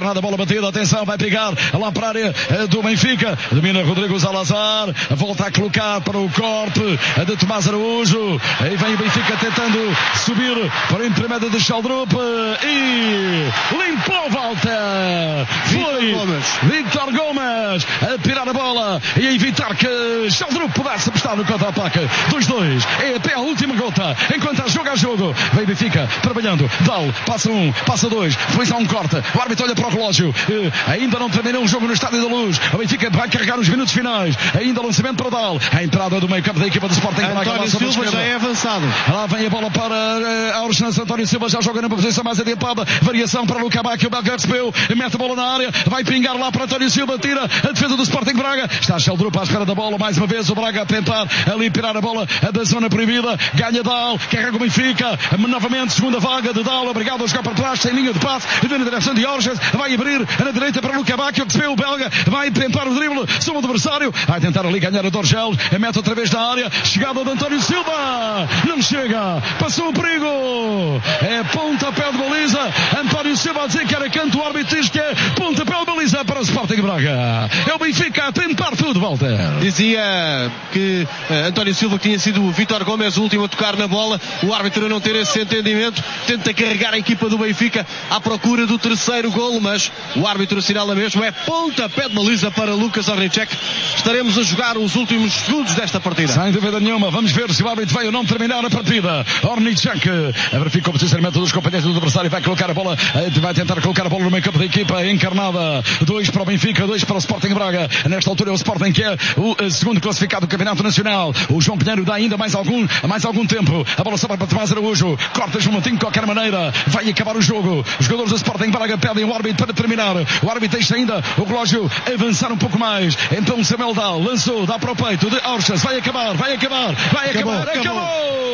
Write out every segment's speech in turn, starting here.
encarnada, bola batida, atenção, vai pegar lá para a área do Benfica, domina Rodrigo Salazar, volta a colocar para o corte de Tomás Araújo, aí vem o Benfica tentando subir para o intermédio de Schaldrup e limpou Walter, foi Vítor Gomes a tirar a bola e a evitar que Schaldrup pudesse apostar no contra-ataque. 2-2, é até a última gota, enquanto joga a jogo, vem Benfica trabalhando, Dal, passa 1, passa 2, depois há um corte, o árbitro olha para o relógio, ainda não terminou o jogo no Estádio da Luz, o Benfica vai carregar os minutos finais, ainda lançamento para Dal, a entrada do meio campo da equipa do Sporting. António Silva já é avançado, lá vem a bola para Aursnes, António Silva já joga na posição mais adiantada, variação para Luca Bacchio, o Belga recebeu, mete a bola na área, vai pingar lá para António Silva, tira a defesa do Sporting Braga, está Schaldrup à espera da bola, mais uma vez o Braga a tentar ali tirar a bola da zona proibida, ganha Dal, carrega o Benfica, novamente segunda vaga de Dal, obrigado a jogar para trás, sem linha de passe, na direção de Aursnes, vai abrir na direita para Luca Bacchio, que recebeu o Belga, vai tentar o drible sobre o adversário, vai tentar ali ganhar a Dorgel, mete outra vez na área, chegada de António Silva, não chega, passou o perigo, é pontapé de baliza, António Silva a dizer que era canto, o árbitro diz que é pontapé de baliza para o Sporting Braga, é o Benfica a tentar tudo, Walter. Dizia que António Silva, que tinha sido o Vítor Gomes o último a tocar na bola, o árbitro a não ter esse entendimento, tenta carregar a equipa do Benfica à procura do terceiro golo, mas o árbitro assinala mesmo, é pontapé de baliza para Lucas Ornicek. Estaremos a jogar os últimos segundos desta partida. Sem dúvida nenhuma, vamos ver se o árbitro vai ou não terminar a partida. Ornicek verifica o posicionamento dos companheiros do adversário, vai colocar a bola, vai tentar colocar a bola no meio campo da equipa encarnada, 2 para o Benfica, 2 para o Sporting Braga. Nesta altura é o Sporting que é o segundo classificado do Campeonato Nacional. O João Pinheiro dá ainda mais algum tempo, a bola sobra para Tomás Araújo, corta João Moutinho de qualquer maneira, vai acabar o jogo. Os jogadores do Sporting Braga pedem o árbitro para terminar, o árbitro deixa ainda o relógio avançar um pouco mais, então Samuel Dal lançou, dá para o peito de Aursnes, vai acabar, acabou!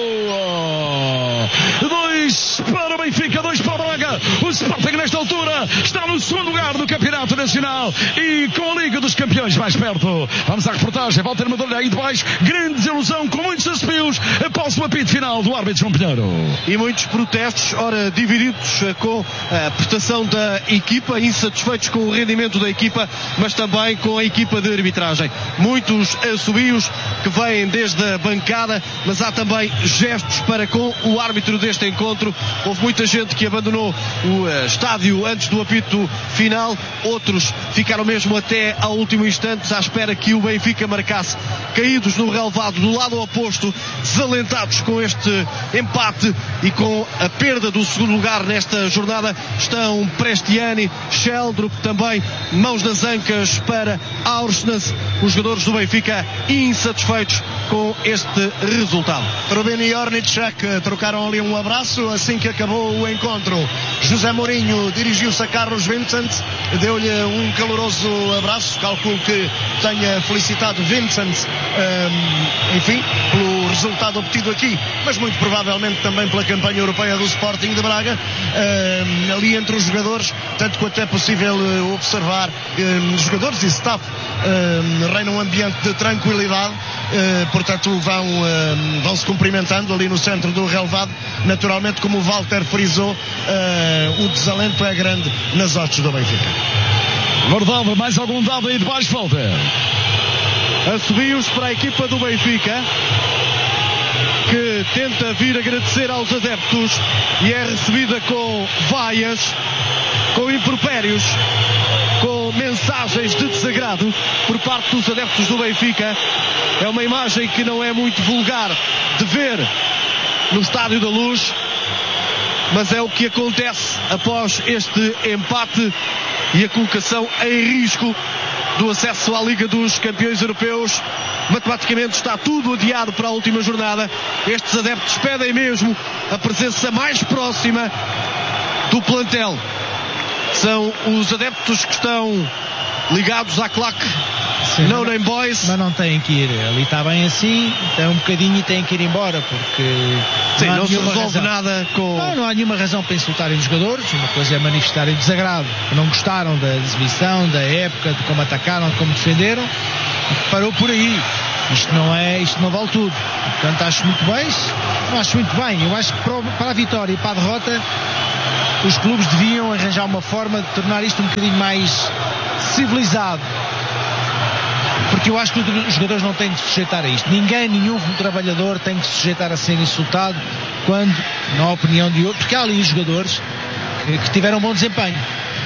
2 para o Benfica, 2 para o Braga. O Sporting nesta altura está no segundo lugar do Campeonato Nacional e com a Liga dos Campeões mais perto. Vamos à reportagem, Walter Madalha aí de baixo, grande desilusão com muitos assobios após o apito final do árbitro João Pinheiro. E muitos protestos, ora divididos com a prestação da equipa, insatisfeitos com o rendimento da equipa, mas também com a equipa de arbitragem. Muitos assobios que vêm desde a bancada, mas há também gestos para com o árbitro deste encontro. Houve muita gente que abandonou o estádio antes do apito final, outros ficaram mesmo até ao último instante à espera que o Benfica marcasse, caídos no relevado do lado oposto, desalentados com este empate e com a perda do segundo lugar nesta jornada. Estão Prestiani, Schaldrup também, mãos nas ancas para Aursnes, os jogadores do Benfica insatisfeitos com este resultado. Rubin e Ornicek trocaram ali um abraço assim que acabou o encontro. José Mourinho dirigiu-se a Carlos Vincent, deu-lhe um caloroso abraço, calculo que tenha felicitado Vincent, enfim, pelo resultado obtido aqui, mas muito provavelmente também pela campanha europeia do Sporting de Braga. Ali entre os jogadores, tanto quanto é possível observar, jogadores e staff, reina um ambiente de tranquilidade, portanto vão se cumprimentando ali no centro do relevado. Naturalmente, como o Walter frisou, o desalento é grande nas hostes do Benfica. Verdade, mais algum dado aí de baixo, Walter? Assobios para a equipa do Benfica, que tenta vir agradecer aos adeptos e é recebida com vaias, com impropérios, com mensagens de desagrado por parte dos adeptos do Benfica. É uma imagem que não é muito vulgar de ver no Estádio da Luz, mas é o que acontece após este empate e a colocação em risco do acesso à Liga dos Campeões Europeus. Matematicamente está tudo adiado para a última jornada. Estes adeptos pedem mesmo a presença mais próxima do plantel. São os adeptos que estão ligados à claque No Name Boys. Mas não têm que ir, ali está bem assim, é um bocadinho e têm que ir embora, porque sim, não se resolve nada com... Não há nenhuma razão para insultarem os jogadores. Uma coisa é manifestarem desagrado, não gostaram da exibição, da época, de como atacaram, de como defenderam, parou por aí. Isto não vale tudo. Portanto, acho muito bem. Eu acho que para a vitória e para a derrota os clubes deviam arranjar uma forma de tornar isto um bocadinho mais civilizado, porque eu acho que os jogadores não têm de se sujeitar a isto. Nenhum trabalhador tem de se sujeitar a ser insultado quando, na opinião de outros, porque há ali jogadores que tiveram bom desempenho.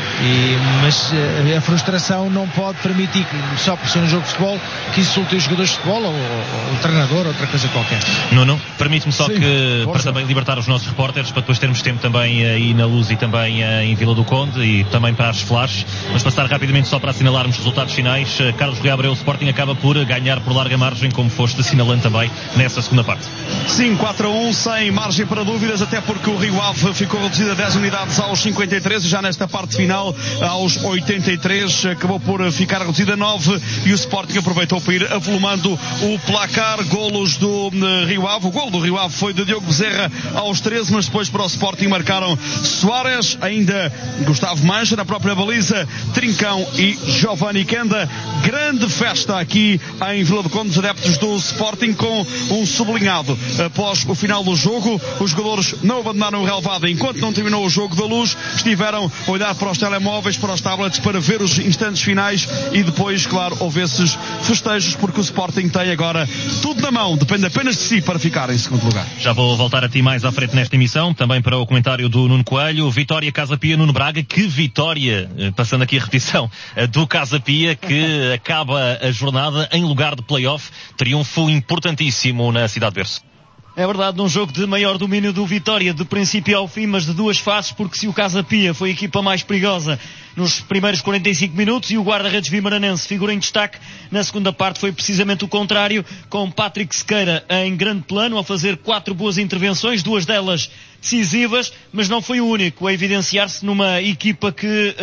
Mas a frustração não pode permitir que, só por ser um jogo de futebol, que insulte os jogadores de futebol ou o treinador ou outra coisa qualquer. Nuno, permite-me só para também libertar os nossos repórteres, para depois termos tempo também aí na Luz e também em Vila do Conde e também para as flashes, mas passar rapidamente só para assinalarmos os resultados finais. Carlos Rui Abreu, o Sporting acaba por ganhar por larga margem, como foste assinalando também nessa segunda parte. Sim, 4-1, sem margem para dúvidas, até porque o Rio Ave ficou reduzido a 10 unidades aos 53 e já nesta parte final, aos 83, acabou por ficar reduzido a 9 e o Sporting aproveitou para ir avolumando o placar. Golos do Rio Ave. O golo do Rio Ave foi de Diogo Bezerra aos 13, mas depois para o Sporting marcaram Soares, ainda Gustavo Mancha na própria baliza, Trincão e Giovanni Kenda. Grande festa aqui em Vila do Conde dos adeptos do Sporting, com um sublinhado. Após o final do jogo, os jogadores não abandonaram o relvado enquanto não terminou o jogo da Luz, estiveram a olhar para os telemóveis, para os tablets, para ver os instantes finais e depois, claro, houve esses festejos, porque o Sporting tem agora tudo na mão, depende apenas de si para ficar em segundo lugar. Já vou voltar a ti mais à frente nesta emissão, também para o comentário do Nuno Coelho. Vitória Casa Pia, Nuno Braga, que vitória, passando aqui a repetição, do Casa Pia, que acaba a jornada em lugar de play-off, triunfo importantíssimo na Cidade de Berço. É verdade, num jogo de maior domínio do Vitória, de princípio ao fim, mas de duas faces, porque se o Casa Pia foi a equipa mais perigosa nos primeiros 45 minutos e o guarda-redes vimaranense figura em destaque, na segunda parte foi precisamente o contrário, com Patrick Sequeira em grande plano, a fazer 4 boas intervenções, 2 delas decisivas, mas não foi o único a evidenciar-se numa equipa que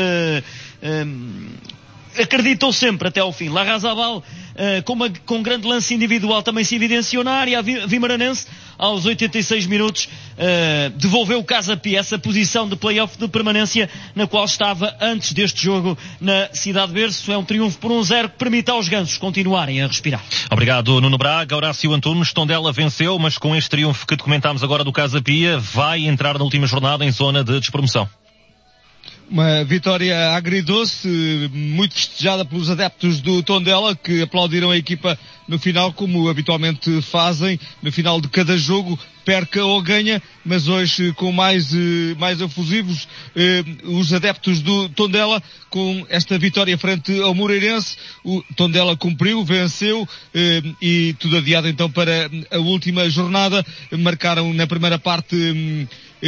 acreditou sempre até ao fim. Larrazabal, com grande lance individual, também se evidenciou na área. A Vimaranense, aos 86 minutos, devolveu o Casa Pia essa posição de play-off de permanência na qual estava antes deste jogo na Cidade de Berço. É um triunfo por 1-0 que permite aos gansos continuarem a respirar. Obrigado, Nuno Braga. Horácio Antunes, Tondela venceu, mas com este triunfo que comentámos agora do Casa Pia, vai entrar na última jornada em zona de despromoção. Uma vitória agridoce, muito festejada pelos adeptos do Tondela, que aplaudiram a equipa no final, como habitualmente fazem, no final de cada jogo, perca ou ganha, mas hoje com mais efusivos, os adeptos do Tondela, com esta vitória frente ao Moreirense. O Tondela cumpriu, venceu, e tudo adiado então para a última jornada. Marcaram na primeira parte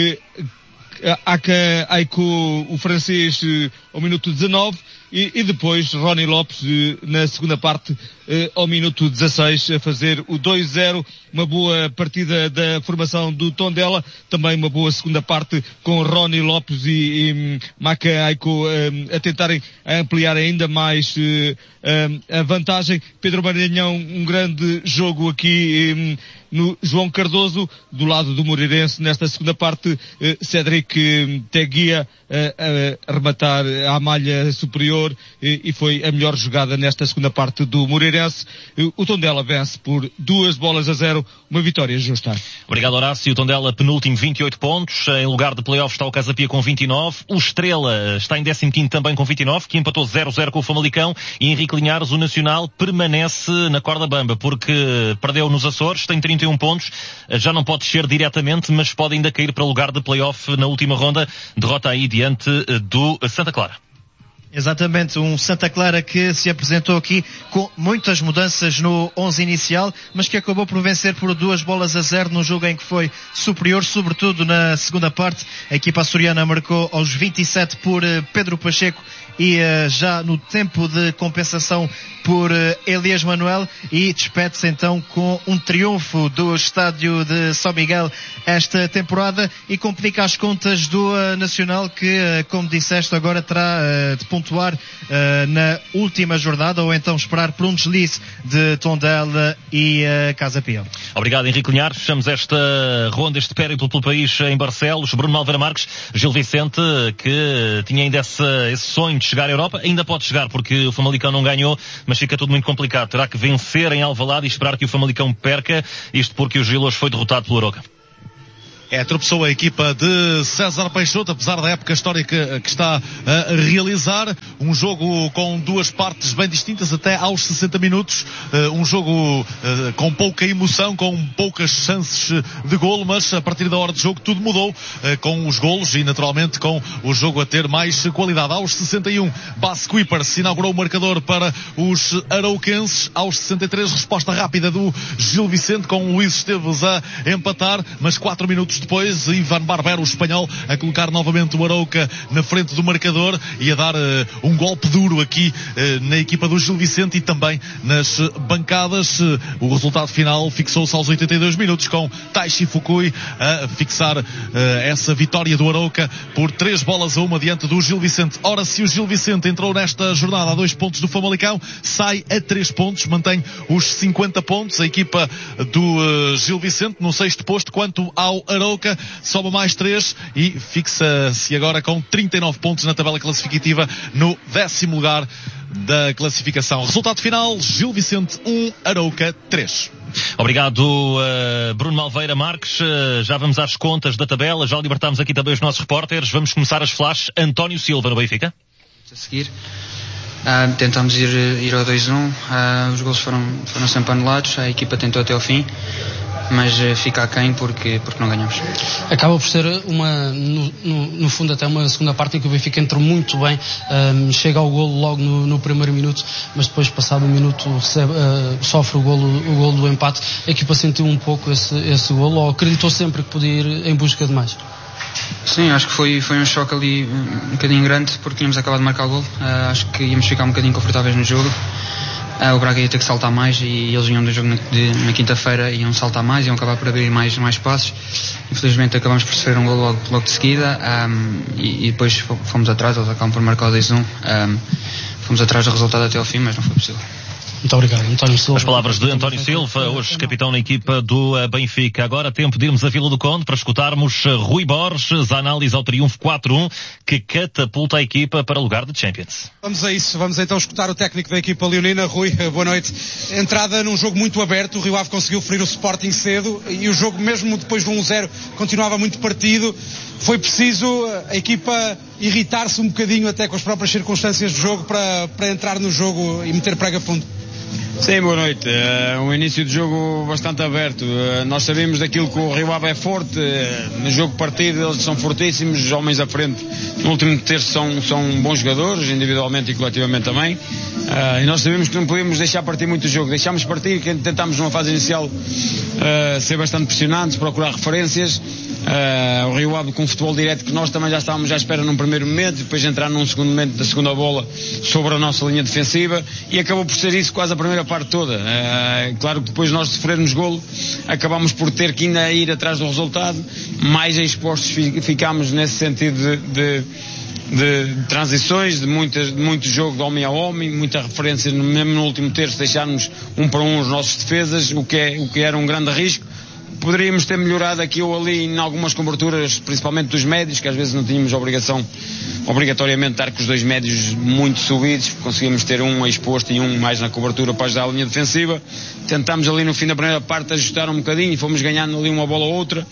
Aiko, o francês, ao minuto 19, e depois Rony Lopes na segunda parte ao minuto 16 a fazer o 2-0. Uma boa partida da formação do Tondela, também uma boa segunda parte com Rony Lopes e Maka Aiko a tentarem ampliar ainda mais a vantagem. Pedro Maranhão, um grande jogo aqui no João Cardoso, do lado do Moreirense. Nesta segunda parte, Cédric Teguia a rematar à malha superior, e foi a melhor jogada nesta segunda parte do Moreirense. O Tondela vence por 2-0, uma vitória justa. Obrigado, Horácio. O Tondela penúltimo, 28 pontos. Em lugar de play-off está o Casa Pia com 29. O Estrela está em 15º também com 29, que empatou 0-0 com o Famalicão. E Henrique Linhares, o Nacional, permanece na corda bamba, porque perdeu nos Açores, tem 31 pontos. Já não pode descer diretamente, mas pode ainda cair para o lugar de play-off na última ronda. Derrota aí diante do Santa Clara. Exatamente, um Santa Clara que se apresentou aqui com muitas mudanças no 11 inicial, mas que acabou por vencer por 2-0 num jogo em que foi superior, sobretudo na segunda parte. A equipa açoriana marcou aos 27 por Pedro Pacheco e já no tempo de compensação por Elias Manuel, e despede-se então com um triunfo do estádio de São Miguel esta temporada e complica as contas do Nacional, que, como disseste, agora terá de pontuar na última jornada, ou então esperar por um deslize de Tondela e Casa Pia. Obrigado, Henrique Linhares. Fechamos esta ronda, este périplo pelo país em Barcelos. Bruno Malveira Marques, Gil Vicente, que tinha ainda esse sonho de chegar à Europa, ainda pode chegar, porque o Famalicão não ganhou, mas fica tudo muito complicado. Terá que vencer em Alvalade e esperar que o Famalicão perca, isto porque o Gil hoje foi derrotado pelo Aroca. tropeçou a equipa de César Peixoto, apesar da época histórica que está a realizar. Um jogo com duas partes bem distintas até aos 60 minutos. Um jogo com pouca emoção, com poucas chances de golo, mas a partir da hora de jogo tudo mudou, com os golos e naturalmente com o jogo a ter mais qualidade. Aos 61, Bas Kuipers inaugurou o marcador para os arauquenses. Aos 63, resposta rápida do Gil Vicente, com o Luís Esteves a empatar, mas 4 minutos depois, Ivan Barbero, o espanhol, a colocar novamente o Arauca na frente do marcador e a dar um golpe duro aqui na equipa do Gil Vicente e também nas bancadas. O resultado final fixou-se aos 82 minutos, com Taishi Fukui a fixar essa vitória do Arauca por 3-1 diante do Gil Vicente. Ora, se o Gil Vicente entrou nesta jornada a 2 pontos do Famalicão, sai a 3 pontos, mantém os 50 pontos. A equipa do Gil Vicente no 6º posto, quanto ao Arauca sobe mais 3 e fixa-se agora com 39 pontos na tabela classificativa no 10º lugar da classificação. Resultado final: Gil Vicente 1, Arauca 3. Obrigado, Bruno Malveira Marques. Já vamos às contas da tabela, já libertámos aqui também os nossos repórteres. Vamos começar as flashes. António Silva no Benfica. A seguir, tentámos ir ao 2-1, os gols foram sempre anulados, a equipa tentou até ao fim, mas fica aquém porque não ganhamos. Acaba por ser no fundo até uma segunda parte em que o Benfica entrou muito bem, chega ao golo logo no primeiro minuto, mas depois, passado um minuto, sofre o golo do empate. A equipa sentiu um pouco esse golo, ou acreditou sempre que podia ir em busca de mais? Sim, acho que foi um choque ali um bocadinho grande, porque tínhamos acabado de marcar o golo. Acho que íamos ficar um bocadinho confortáveis no jogo. O Braga ia ter que saltar mais e eles vinham do jogo na quinta-feira, iam saltar mais, iam acabar por abrir mais passos. Infelizmente acabamos por sofrer um gol logo de seguida, e depois fomos atrás, eles acabam por marcar o 2-1. Fomos atrás do resultado até ao fim, mas não foi possível. Muito obrigado, António Silva. As palavras de António Silva, hoje capitão na equipa do Benfica. Agora tempo de irmos a Vila do Conde para escutarmos Rui Borges, a análise ao triunfo 4-1 que catapulta a equipa para o lugar de Champions. Vamos a isso, vamos então escutar o técnico da equipa leonina. Rui, boa noite. Entrada num jogo muito aberto, o Rio Ave conseguiu ferir o Sporting cedo e o jogo, mesmo depois do 1-0, continuava muito partido. Foi preciso a equipa irritar-se um bocadinho até com as próprias circunstâncias do jogo para entrar no jogo e meter prega fundo. Sim, boa noite. Um início de jogo bastante aberto. Nós sabemos daquilo que o Rio Ave é forte. No jogo partido eles são fortíssimos, os homens à frente no último terço são bons jogadores, individualmente e coletivamente também. E nós sabemos que não podemos deixar partir muito o jogo. Deixámos partir, que tentámos numa fase inicial ser bastante pressionantes, procurar referências. O Rio Ave com futebol direto, que nós também já estávamos à espera num primeiro momento, depois entrar num segundo momento da segunda bola sobre a nossa linha defensiva, e acabou por ser isso quase a primeira parte toda. Claro que depois nós sofrermos golo, acabámos por ter que ainda ir atrás do resultado, mais expostos ficámos nesse sentido de transições, de muito jogo de homem a homem, muita referência mesmo no último terço, deixarmos 1 para 1 os nossos defesas, o que era um grande risco. Poderíamos ter melhorado aqui ou ali em algumas coberturas, principalmente dos médios, que às vezes não tínhamos obrigatoriamente de estar com os dois médios muito subidos, conseguimos ter um exposto e um mais na cobertura para ajudar a linha defensiva. Tentámos ali no fim da primeira parte ajustar um bocadinho e fomos ganhando ali uma bola ou outra.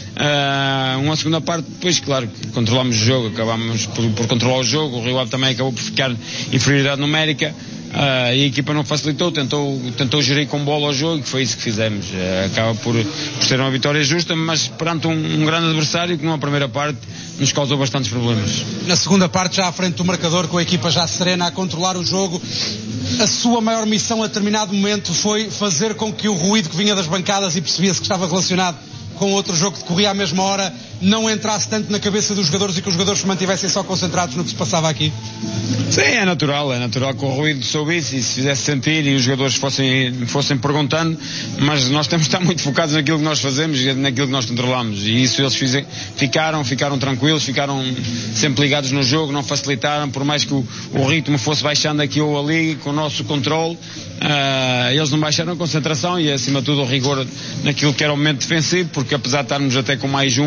Uma segunda parte, depois, claro, controlámos o jogo, acabámos por controlar o jogo. O Rio Ave também acabou por ficar em inferioridade numérica. A equipa não facilitou, tentou gerir com bola ao jogo, e foi isso que fizemos. Acaba por ser uma vitória justa, mas perante um grande adversário que numa primeira parte nos causou bastantes problemas. Na segunda parte, já à frente do marcador, com a equipa já serena a controlar o jogo, a sua maior missão a determinado momento foi fazer com que o ruído que vinha das bancadas, e percebia-se que estava relacionado com outro jogo que decorria à mesma hora, não entrasse tanto na cabeça dos jogadores e que os jogadores se mantivessem só concentrados no que se passava aqui? Sim, é natural que o ruído soubesse e se fizesse sentir e os jogadores fossem perguntando, mas nós temos de estar muito focados naquilo que nós fazemos e naquilo que nós controlamos, e isso eles ficaram tranquilos, ficaram sempre ligados no jogo, não facilitaram, por mais que o ritmo fosse baixando aqui ou ali com o nosso controle. Eles não baixaram a concentração e acima de tudo o rigor naquilo que era o momento defensivo, porque apesar de estarmos até com mais um,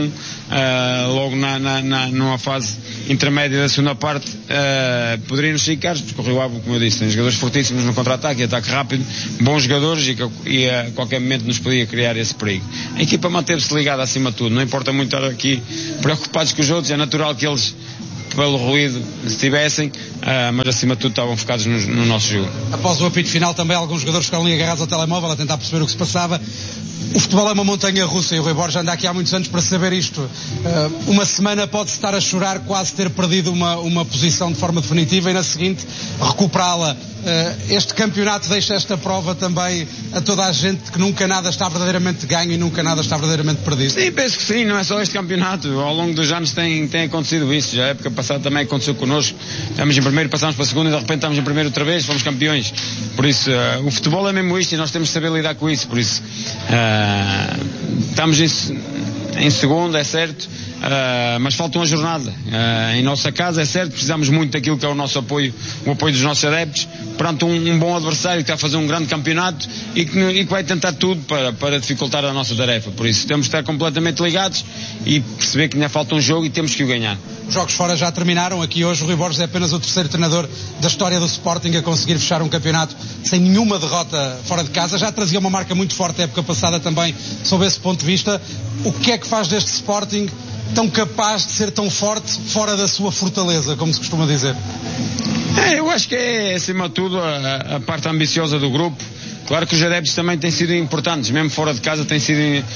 logo numa fase intermédia da segunda parte, poderíamos sair caros, porque o Rio Ave, como eu disse, tem jogadores fortíssimos no contra-ataque e ataque rápido, bons jogadores e a qualquer momento nos podia criar esse perigo. A equipa manteve-se ligada acima de tudo, não importa muito estar aqui preocupados com os outros, é natural que eles, pelo ruído, estivessem, mas acima de tudo estavam focados no nosso jogo. Após o apito final também alguns jogadores ficaram ali agarrados ao telemóvel a tentar perceber o que se passava. O futebol é uma montanha russa e o Rui Borges anda aqui há muitos anos para saber isto. Uma semana pode-se estar a chorar quase ter perdido uma posição de forma definitiva e na seguinte recuperá-la. Este campeonato deixa esta prova também a toda a gente que nunca nada está verdadeiramente ganho e nunca nada está verdadeiramente perdido. Sim, penso que sim, não é só este campeonato. Ao longo dos anos tem acontecido isso. Já a época passada também aconteceu connosco. Estamos em primeiro, passámos para a segunda e de repente estamos em primeiro outra vez, fomos campeões. Por isso, o futebol é mesmo isto e nós temos de saber lidar com isso. Por isso, estamos em segundo, é certo. Mas falta uma jornada em nossa casa, é certo, precisamos muito daquilo que é o nosso apoio, o apoio dos nossos adeptos, perante um bom adversário que está a fazer um grande campeonato e que vai tentar tudo para dificultar a nossa tarefa. Por isso temos de estar completamente ligados e perceber que ainda falta um jogo e temos que o ganhar. Os jogos fora já terminaram, aqui hoje o Rui Borges é apenas o terceiro treinador da história do Sporting a conseguir fechar um campeonato sem nenhuma derrota fora de casa, já trazia uma marca muito forte a época passada também sob esse ponto de vista. O que é que faz deste Sporting tão capaz de ser tão forte fora da sua fortaleza, como se costuma dizer? Eu acho que é, acima de tudo, a parte ambiciosa do grupo. Claro que os adeptos também têm sido importantes, mesmo fora de casa têm sido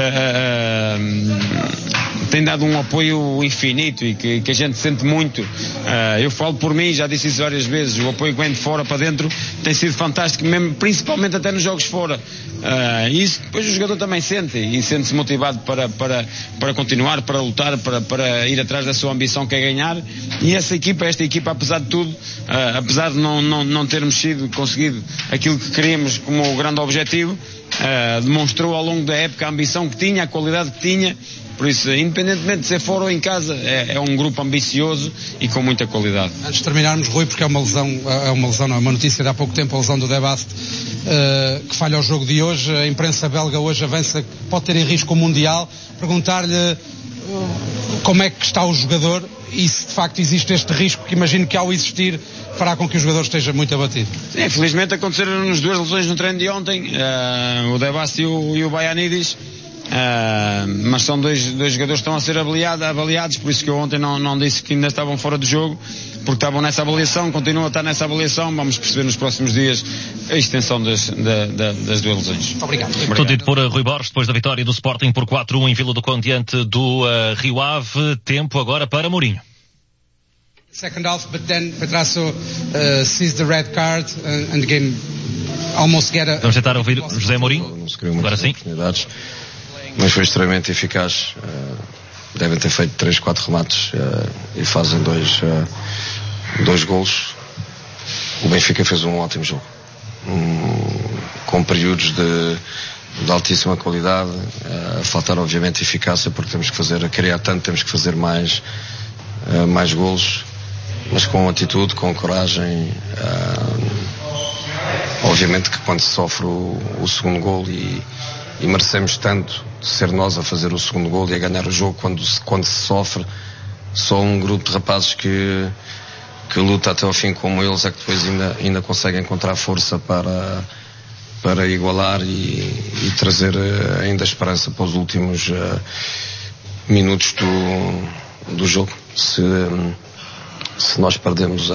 têm dado um apoio infinito e que a gente sente muito. Eu falo por mim, já disse isso várias vezes, o apoio que vem de fora para dentro tem sido fantástico, mesmo, principalmente até nos jogos fora. E isso depois o jogador também sente e sente-se motivado para continuar, para lutar, para ir atrás da sua ambição que é ganhar. E esta equipa, apesar de tudo, apesar de não termos conseguido aquilo que queríamos como grande objetivo, demonstrou ao longo da época a ambição que tinha, a qualidade que tinha. Por isso, independentemente de ser fora ou em casa, é um grupo ambicioso e com muita qualidade. Antes de terminarmos, Rui, porque é uma notícia de há pouco tempo, a lesão do Debast, que falha o jogo de hoje. A imprensa belga hoje avança que pode ter em risco o Mundial. Perguntar-lhe como é que está o jogador e se de facto existe este risco, que imagino que ao existir fará com que o jogador esteja muito abatido. Sim, felizmente aconteceram-nos duas lesões no treino de ontem, o Debast e o Baianidis. Mas são dois jogadores que estão a ser avaliados, por isso que eu ontem não disse que ainda estavam fora do jogo, porque estavam nessa avaliação, continuam a estar nessa avaliação. Vamos perceber nos próximos dias a extensão das duas lesões. Obrigado. Tudo dito por Rui Borges, depois da vitória do Sporting por 4-1 em Vila do Conde diante do Rio Ave. Tempo agora para Mourinho. Second half, but then Petrasso sees the red card and the game almost get a... Vamos tentar ouvir José Mourinho. Não se criou muitas oportunidades, mas foi extremamente eficaz. Devem ter feito 3-4 remates e fazem dois golos. O Benfica fez um ótimo jogo, com períodos de altíssima qualidade, a faltar obviamente eficácia, porque temos que fazer, a criar tanto, temos que fazer mais golos, mas com atitude, com coragem. Obviamente que quando se sofre o segundo golo e merecemos tanto ser nós a fazer o segundo golo e a ganhar o jogo, quando se sofre, só um grupo de rapazes que luta até ao fim como eles é que depois ainda consegue encontrar força para igualar e trazer ainda esperança para os últimos minutos do jogo. Se nós perdemos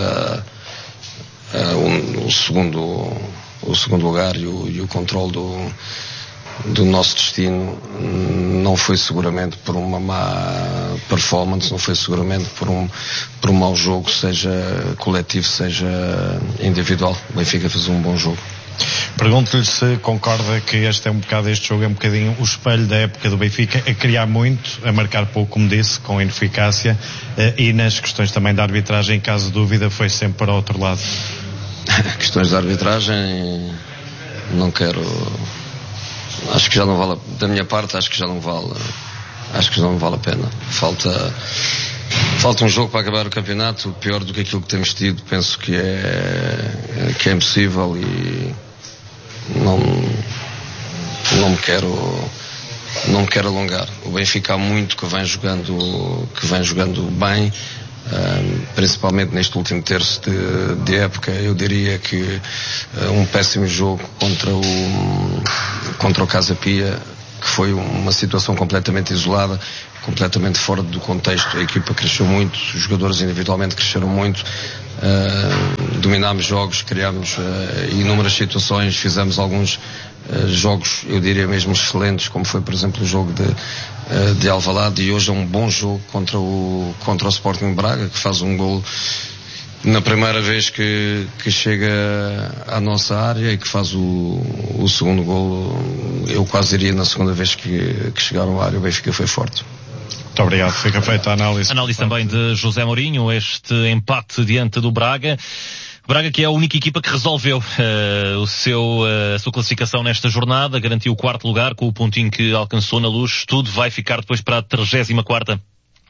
o segundo lugar e o controle do nosso destino, não foi seguramente por uma má performance, não foi seguramente por um mau jogo, seja coletivo, seja individual. O Benfica fez um bom jogo. Pergunto-lhe se concorda que este jogo é um bocadinho o espelho da época do Benfica, a criar muito, a marcar pouco, como disse, com ineficácia, e nas questões também da arbitragem, em caso de dúvida, foi sempre para o outro lado. Questões de arbitragem, não quero... Acho que já não vale, da minha parte, acho que já não vale a pena. Falta um jogo para acabar o campeonato, pior do que aquilo que temos tido, penso que é impossível, e não me quero não me quero alongar. O Benfica há muito que vem jogando bem, principalmente neste último terço de época. Eu diria que um péssimo jogo contra o Casa Pia, que foi uma situação completamente isolada, completamente fora do contexto. A equipa cresceu muito, os jogadores individualmente cresceram muito, dominámos jogos, criámos inúmeras situações, fizemos alguns jogos, eu diria mesmo excelentes, como foi por exemplo o jogo de Alvalade, e hoje é um bom jogo contra o Sporting Braga, que faz um gol na primeira vez que chega à nossa área e que faz o segundo gol. Eu quase diria na segunda vez que chegaram à área. O Benfica foi forte. Muito obrigado, fica feita a análise. Análise também de José Mourinho, este empate diante do Braga. Braga, que é a única equipa que resolveu a sua classificação nesta jornada, garantiu o 4º lugar com o pontinho que alcançou na Luz. Tudo vai ficar depois para a 34ª.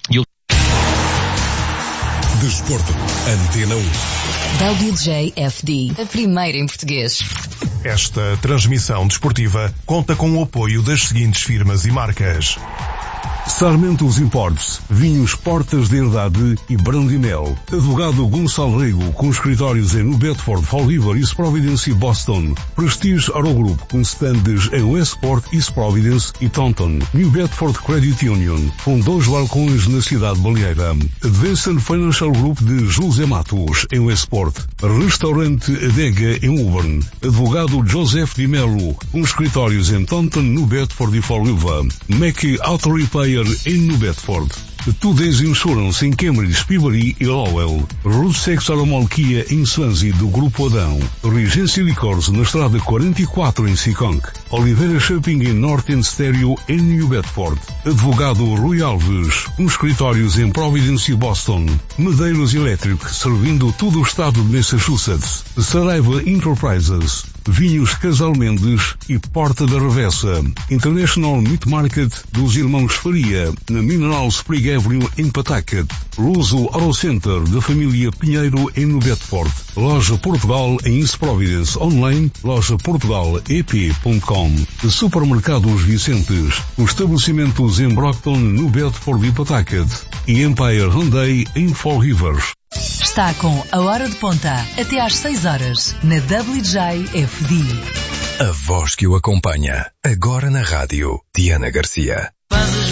Desporto, Antena 1. WJFD, a primeira em português. Esta transmissão desportiva conta com o apoio das seguintes firmas e marcas: Sarmentos Imports, vinhos Portas de Herdade e Brandimel. Advogado Gonçalo Rego, com escritórios em New Bedford, Fall River, East Providence e Boston. Prestige Aerogroup, com stands em Westport, East Providence e Taunton. New Bedford Credit Union, com 2 balcões na cidade baleeira. Advanced Financial Group de José Matos, em Westport. Restaurante Adega, em Woburn. Advogado Joseph Di Mello, com escritórios em Taunton, New Bedford e Fall River. Mackey Auto Repair em New Bedford. Today's Insurance em Cambridge, Peabody e Lowell. Route 6 Aramolquia em Swansea do Grupo Adão. Regency Liquors na estrada 44 em Seekonk. Oliveira Shopping em North End Stereo em New Bedford. Advogado Rui Alves, escritórios em Providence e Boston. Medeiros Electric, servindo todo o estado de Massachusetts. Saraiva Enterprises, Vinhos Casal Mendes e Porta da Revessa. International Meat Market dos Irmãos Faria, na Mineral Spring Avenue em Pawtucket. Luso Auto Center da família Pinheiro em New Bedford. Loja Portugal em East Providence. Online, lojaportugalep.com. Supermercados Vicentes. Os estabelecimentos em Brockton, New Bedford e Pawtucket. E Empire Hyundai em Fall River. Está com a Hora de Ponta, até às 6 horas, na WJFD. A voz que o acompanha, agora na rádio, Diana Garcia.